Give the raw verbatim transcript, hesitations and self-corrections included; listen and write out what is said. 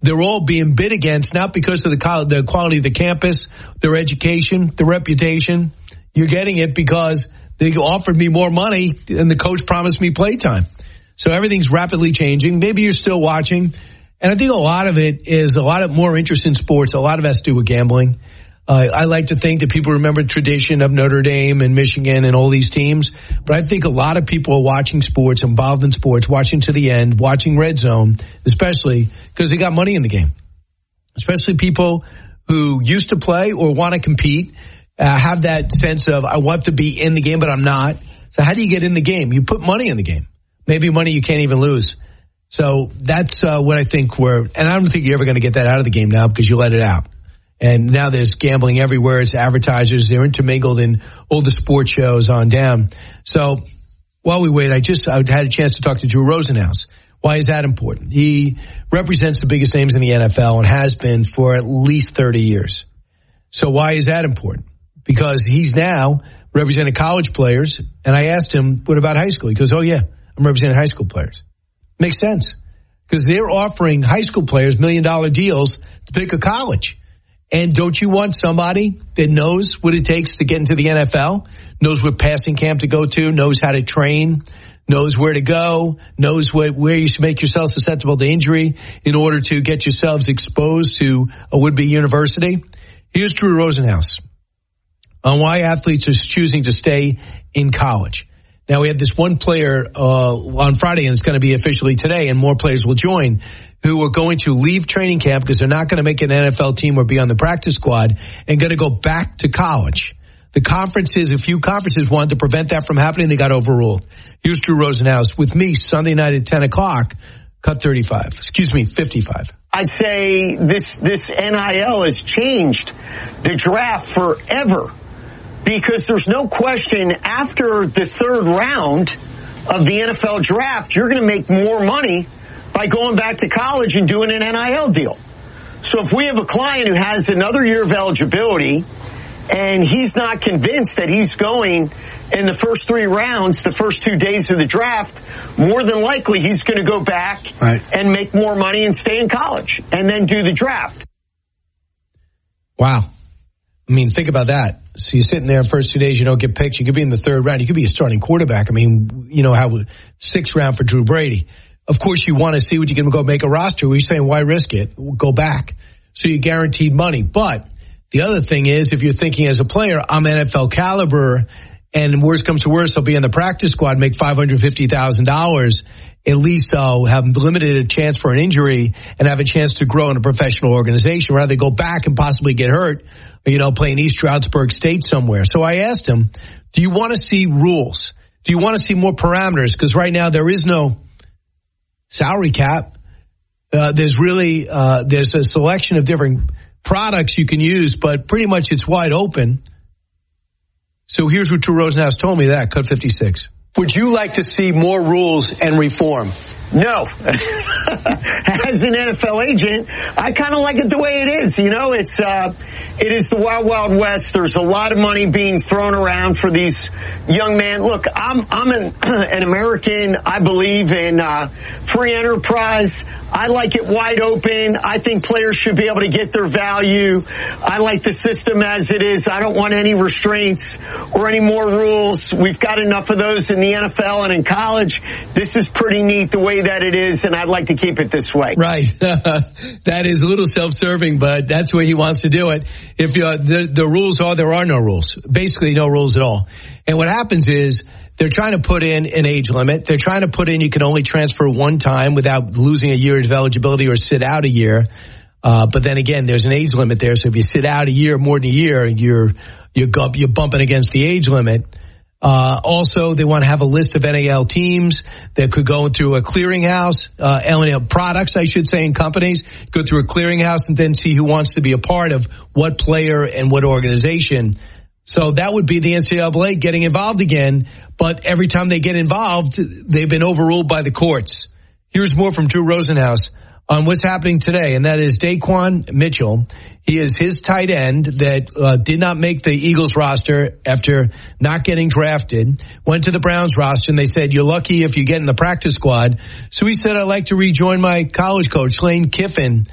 they're all being bid against, not because of the, college, the quality of the campus, their education, the reputation. You're getting it because they offered me more money and the coach promised me playtime. So everything's rapidly changing. Maybe you're still watching. And I think a lot of it is a lot of more interest in sports. A lot of it has to do with gambling. Uh, I like to think that people remember the tradition of Notre Dame and Michigan and all these teams. But I think a lot of people are watching sports, involved in sports, watching to the end, watching Red Zone, especially because they got money in the game. Especially people who used to play or want to compete, uh, have that sense of, I want to be in the game, but I'm not. So how do you get in the game? You put money in the game. Maybe money you can't even lose. So that's uh, what I think we're, and I don't think you're ever going to get that out of the game now because you let it out. And now there's gambling everywhere. It's advertisers. They're intermingled in all the sports shows on down. So while we wait, I just I had a chance to talk to Drew Rosenhaus. Why is that important? He represents the biggest names in the N F L and has been for at least thirty years. So why is that important? Because he's now representing college players. And I asked him, what about high school? He goes, oh, yeah, I'm representing high school players. Makes sense. Because they're offering high school players million-dollar deals to pick a college. And don't you want somebody that knows what it takes to get into the N F L, knows what passing camp to go to, knows how to train, knows where to go, knows what, where you should make yourself susceptible to injury in order to get yourselves exposed to a would-be university? Here's Drew Rosenhaus on why athletes are choosing to stay in college. Now, we had this one player uh, on Friday, and it's going to be officially today, and more players will join, who are going to leave training camp because they're not going to make an N F L team or be on the practice squad and going to go back to college. The conferences, a few conferences wanted to prevent that from happening. They got overruled. Here's Drew Rosenhaus with me Sunday night at ten o'clock, cut thirty-five. Excuse me, fifty-five. I'd say this, this N I L has changed the draft forever because there's no question after the third round of the N F L draft, you're going to make more money by going back to college and doing an N I L deal. So if we have a client who has another year of eligibility and he's not convinced that he's going in the first three rounds, the first two days of the draft, more than likely he's going to go back right. and make more money and stay in college and then do the draft. Wow. I mean, think about that. So you're sitting there the first two days, you don't get picked. You could be in the third round. You could be a starting quarterback. I mean, you know, how sixth round for Drew Brady. Of course, you want to see what you can go make a roster. We're saying, why risk it? We'll go back. So you're guaranteed money. But the other thing is, if you're thinking as a player, I'm N F L caliber, and worst comes to worst, I'll be in the practice squad, make five hundred fifty thousand dollars. At least I'll have limited a chance for an injury and have a chance to grow in a professional organization rather than go back and possibly get hurt, or, you know, play in East Stroudsburg State somewhere. So I asked him, do you want to see rules? Do you want to see more parameters? Because right now there is no salary cap. Uh, there's really, uh, there's a selection of different products you can use, but pretty much it's wide open. So here's what Drew Rosenhaus told me that, cut fifty-six. Would you like to see more rules and reform? No. As an N F L agent, I kind of like it the way it is. You know, it's, uh, it is the wild, wild west. There's a lot of money being thrown around for these young men. Look, I'm, I'm an, an American. I believe in, uh, free enterprise. I like it wide open. I think players should be able to get their value. I like the system as it is. I don't want any restraints or any more rules. We've got enough of those in the N F L and in college. This is pretty neat the way that it is, and I'd like to keep it this way. Right. That is a little self-serving, but that's the way he wants to do it. If uh, the, the rules are, there are no rules. Basically no rules at all. And what happens is they're trying to put in an age limit. They're trying to put in you can only transfer one time without losing a year of eligibility or sit out a year. Uh, but then again, there's an age limit there. So if you sit out a year, more than a year, you're, you're, you're bumping against the age limit. Uh, also, they want to have a list of N A L teams that could go through a clearinghouse, uh, N A L products, I should say, in companies, go through a clearinghouse and then see who wants to be a part of what player and what organization. So that would be the N C double A getting involved again. But every time they get involved, they've been overruled by the courts. Here's more from Drew Rosenhaus on what's happening today, and that is Daquan Mitchell. He is his tight end that uh, did not make the Eagles roster after not getting drafted, went to the Browns roster, and they said, you're lucky if you get in the practice squad. So he said, I'd like to rejoin my college coach, Lane Kiffin.